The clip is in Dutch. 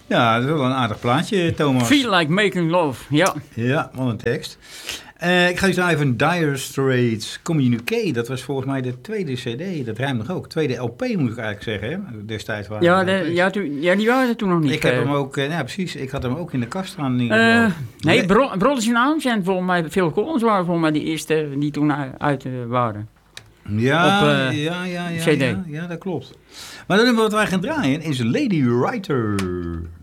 Ja, dat is wel een aardig plaatje, Thomas. Feel Like Making Love, ja. Ja, wat een tekst. Ik ga je zo even Dire Straits Communique. Dat was volgens mij de tweede cd. Dat rijmt nog ook. Tweede LP moet ik eigenlijk zeggen. Hè? Destijds waren die waren er toen nog niet. Ik heb hem ook, precies. Ik had hem ook in de kast staan. Nee, Brothers in Arms en volgens mij Phil Collins waren volgens mij die eerste die toen uit waren. Ja, CD. Ja, dat klopt. Maar dan wat wij gaan draaien is Lady Writer.